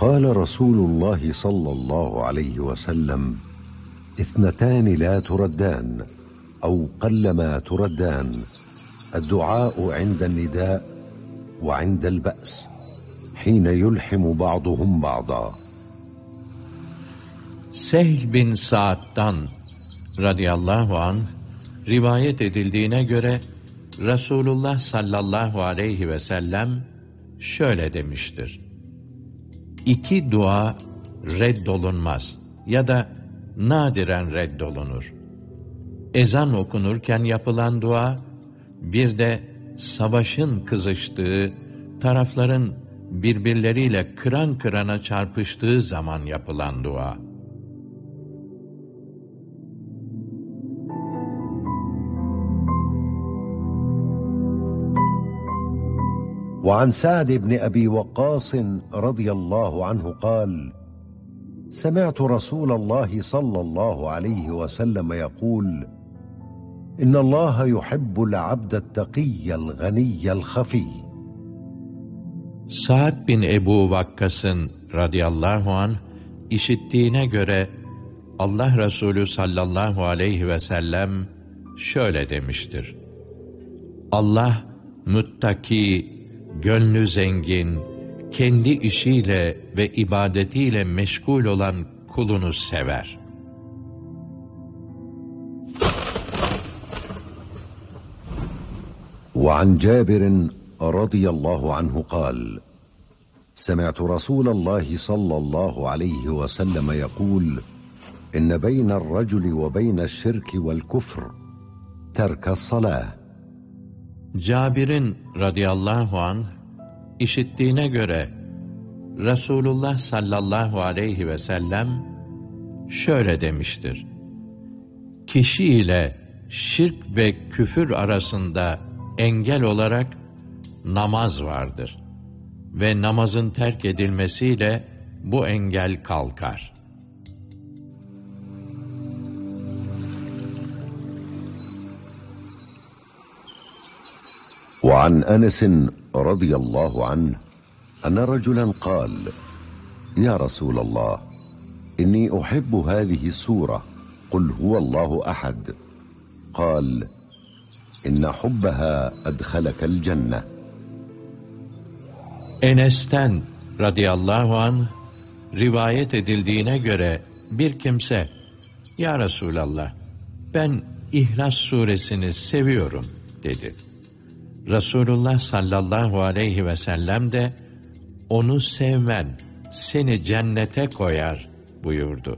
قال رسول الله صلى الله عليه وسلم: اثنتان لا تردان أو قلما تردان، الدعاء عند النداء وعند البأس حين يلحم بعضهم بعضا. Sehl bin Sa'd'dan radıyallahu anh rivayet edildiğine göre Resulullah sallallahu aleyhi ve sellem şöyle demiştir: İki dua reddolunmaz ya da nadiren reddolunur. Ezan okunurken yapılan dua, bir de savaşın kızıştığı, tarafların birbirleriyle kıran kırana çarpıştığı zaman yapılan dua. وعن سعد بن أبي وقاص رضي الله عنه قال: سمعت رسول الله صلى الله عليه وسلم يقول: إن الله يحب العبد التقي الغني الخفي. Sa'd bin Ebu Vakkas'ın radıyallahu anh işittiğine göre Allah Resulü sallallahu aleyhi ve sellem şöyle demiştir: Allah muttaki, gönlü zengin, kendi işiyle ve ibadetiyle meşgul olan kulunu sever. وعن جابر رضي الله عنه قال: سمعت رسول الله صلى الله عليه وسلم يقول: إن بين الرجل وبين الشرك والكفر ترك الصلاة. Cabir'in radıyallahu anh işittiğine göre Resulullah sallallahu aleyhi ve sellem şöyle demiştir: Kişi ile şirk ve küfür arasında engel olarak namaz vardır ve namazın terk edilmesiyle bu engel kalkar. وعن أنس رضي الله عنه أن رجلا قال: يا رسول الله، إني أحب هذه السورة، قل هو الله أحد. قال: إن حبها أدخلك الجنة. Enes'ten radıyallahu anh rivayet edildiğine göre bir kimse, "Ya Resulallah, ben İhlas suresini seviyorum," dedi. Resulullah sallallahu aleyhi ve sellem de, "Onu sevmen seni cennete koyar," buyurdu.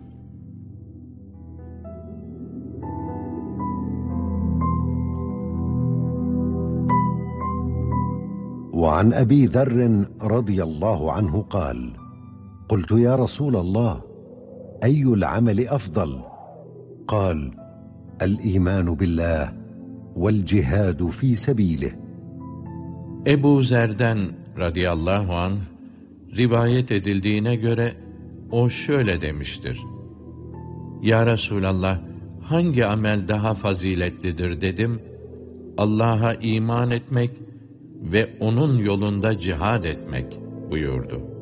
وعن أبي ذر رضي الله عنه قال: قلت يا رسول الله، أي العمل أفضل؟ قال: الإيمان بالله والجهاد في سبيله. Ebu Zer'den radıyallahu anh rivayet edildiğine göre o şöyle demiştir: "Ya Resulallah, hangi amel daha faziletlidir?" dedim. "Allah'a iman etmek ve onun yolunda cihad etmek," buyurdu.